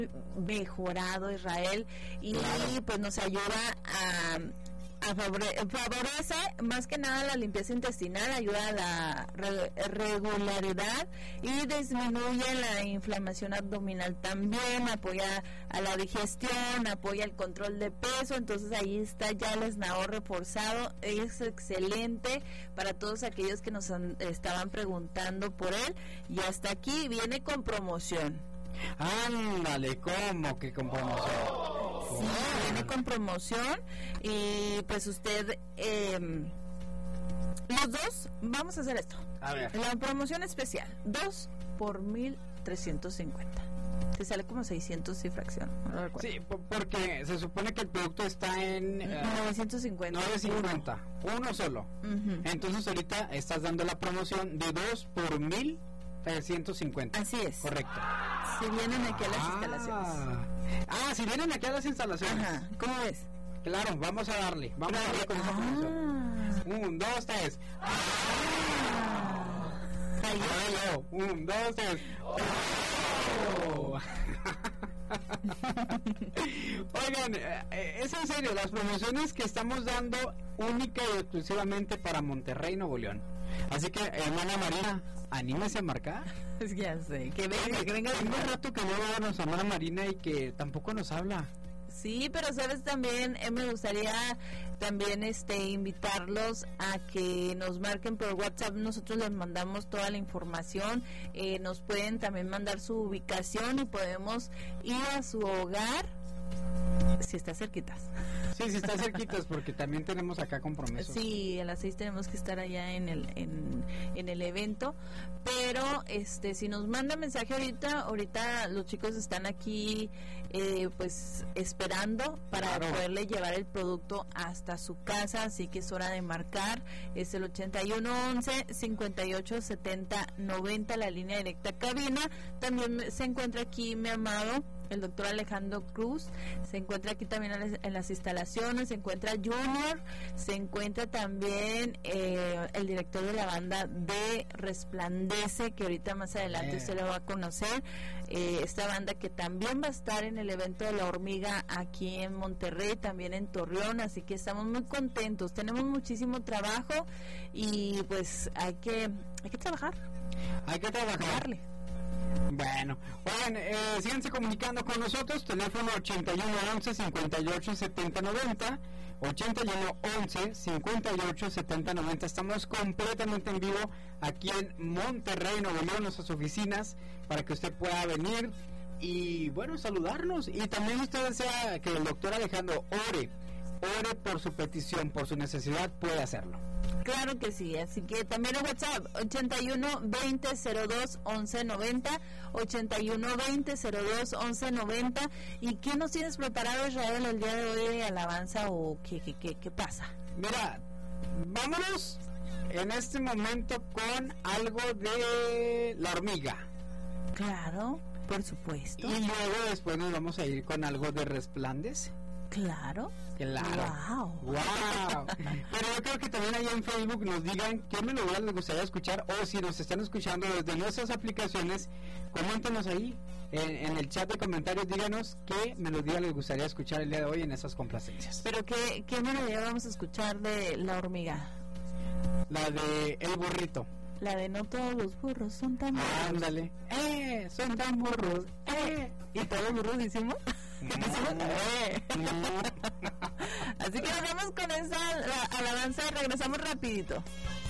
mejorado, Israel, y pues nos ayuda favorece más que nada la limpieza intestinal, ayuda a la regularidad y disminuye la inflamación abdominal también, apoya a la digestión, apoya el control de peso. Entonces ahí está ya el esnahor reforzado, es excelente para todos aquellos que nos estaban preguntando por él, y hasta aquí viene con promoción. Ándale, ¿cómo que con promoción? Sí, viene con promoción, y pues usted, los dos, vamos a hacer esto. A ver. La promoción especial, 2 por 1,350. Te sale como 600 y fracción. No recuerdo. Sí, porque se supone que el producto está en 950. 950, uno solo. Entonces ahorita estás dando la promoción de 2 por 1,350. Así es. Correcto. Si vienen aquí a las instalaciones. Si vienen aquí a las instalaciones. Ajá, ¿cómo ves? Claro, vamos a darle con esa promoción. 1, 2, 3. Hello. 1, 2, 3. Oigan, es en serio, las promociones que estamos dando única y exclusivamente para Monterrey, Nuevo León. Así que, hermana Marina, anímese a marcar. Ya sé, que venga. Tengo un rato que no veo a nuestra hermana Marina y que tampoco nos habla. Sí, pero sabes también, me gustaría también invitarlos a que nos marquen por WhatsApp. Nosotros les mandamos toda la información, nos pueden también mandar su ubicación y podemos ir a su hogar si está cerquitas. Sí, si está cerquitas, porque también tenemos acá compromisos. Sí, a las 6 tenemos que estar allá en el evento, pero si nos manda mensaje ahorita los chicos están aquí pues esperando para poderle llevar el producto hasta su casa, así que es hora de marcar. Es el 8111-5870-90, la línea directa cabina. También se encuentra aquí mi amado el doctor Alejandro Cruz, se encuentra aquí también en las instalaciones, se encuentra Junior, se encuentra también el director de la banda de Resplandece, que ahorita más adelante usted lo va a conocer, esta banda que también va a estar en el evento de La Hormiga aquí en Monterrey, también en Torreón, así que estamos muy contentos, tenemos muchísimo trabajo y pues hay que trabajar. Hay que trabajarle. Bueno, síganse comunicando con nosotros, teléfono 8111-587090, 8111-587090. Estamos completamente en vivo aquí en Monterrey, Nuevo León, nuestras oficinas, para que usted pueda venir y, bueno, saludarnos. Y también usted desea que el doctor Alejandro ore por su petición, por su necesidad, puede hacerlo. Claro que sí, así que también en WhatsApp 81-20-02-1190, 81-20-02-1190. ¿Y qué nos tienes preparado, Israel, el día de hoy de alabanza o qué pasa? Mira, vámonos en este momento con algo de La Hormiga. Claro, por supuesto. Y luego después nos vamos a ir con algo de Resplandece. Claro. Wow. Pero yo creo que también ahí en Facebook nos digan qué melodías les gustaría escuchar, o si nos están escuchando desde nuestras aplicaciones, coméntenos ahí en el chat de comentarios, díganos qué melodía les gustaría escuchar el día de hoy en esas complacencias. Pero qué melodía vamos a escuchar de La Hormiga. La de El Burrito. La de No todos los burros son tan burros. Ándale. Son tan burros. ¿Y todos los burros hicimos? Mm. Así que nos vamos con esa alabanza y regresamos rapidito.